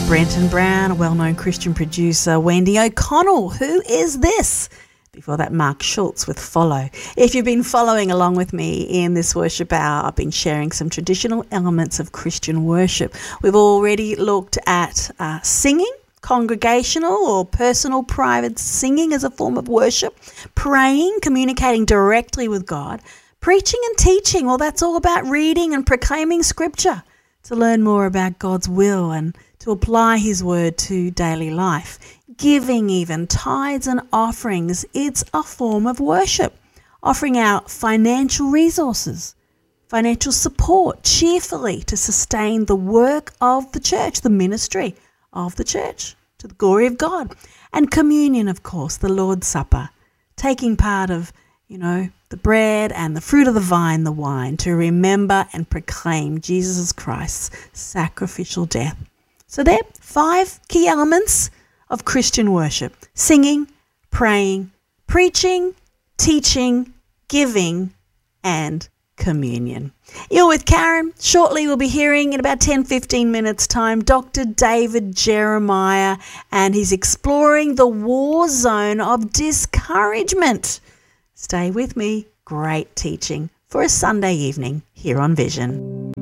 Brenton Brown, a well-known Christian producer, Wendy O'Connell, Who Is This? Before that, Mark Schultz with Follow. If you've been following along with me in this worship hour, I've been sharing some traditional elements of Christian worship. We've already looked at singing, congregational or personal private singing as a form of worship, praying, communicating directly with God, preaching and teaching. Well, that's all about reading and proclaiming Scripture to learn more about God's will and to apply His word to daily life. Giving, even tithes and offerings, it's a form of worship. Offering out financial resources, financial support cheerfully to sustain the work of the church, the ministry of the church, to the glory of God. And communion, of course, the Lord's Supper, taking part of, the bread and the fruit of the vine, the wine, to remember and proclaim Jesus Christ's sacrificial death. So there are 5 key elements of Christian worship: singing, praying, preaching, teaching, giving, and communion. You're with Karen. Shortly we'll be hearing in about 10-15 minutes time Dr. David Jeremiah, and he's exploring the war zone of discouragement. Stay with me. Great teaching for a Sunday evening here on Vision.